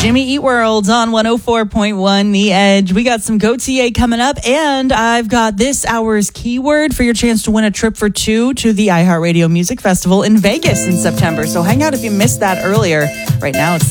Jimmy Eat World on 104.1 The Edge. We got some GoTA coming up, and I've got this hour's keyword for your chance to win a trip for two to the iHeartRadio Music Festival in Vegas in September. So hang out if you missed that earlier. Right now, it's